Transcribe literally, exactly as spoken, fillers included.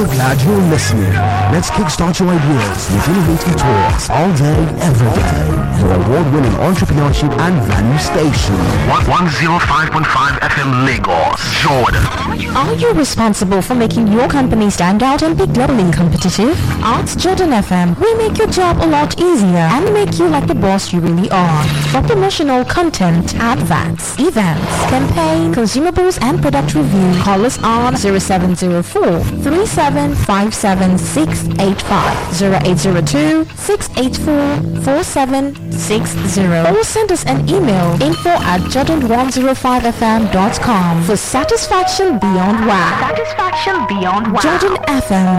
we're glad you're listening. Let's kickstart your ideas with innovative talks all day, every day. Your award-winning entrepreneurship and value station. one oh five point five F M Lagos, Jordan. Are you responsible for making your company stand out and be globally competitive? At Jordan F M, we make your job a lot easier and make you like the boss you really are. For promotional content, adverts, events, campaign, consumables, and product review, call us on zero seven zero four, three seven five seven, six eight five, zero eight zero two, six eight four, four seven six zero, or send us an email info at jordan one oh five f m dot com for satisfaction beyond wow. Satisfaction beyond wow. Jordan F M,